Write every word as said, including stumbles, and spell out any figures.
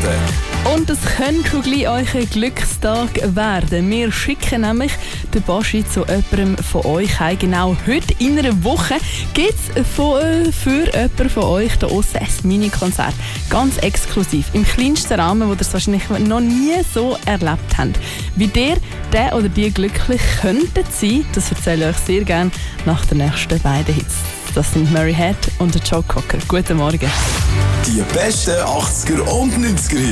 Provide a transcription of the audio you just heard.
Minuten. Und es könnte schon gleich euer Glückstag werden. Wir schicken nämlich den Baschi zu jemandem von euch heim. Genau heute in einer Woche gibt es für jemanden von euch da aussen ein Mini-Konzert. Ganz exklusiv, im kleinsten Rahmen, wo ihr es wahrscheinlich noch nie so erlebt habt. Wie ihr, der oder die glücklich könntet sein, das erzähle ich euch sehr gerne nach den nächsten beiden Hits. Das sind Murray Head und Joe Cocker. Guten Morgen. Die besten achtziger und neunziger Hits.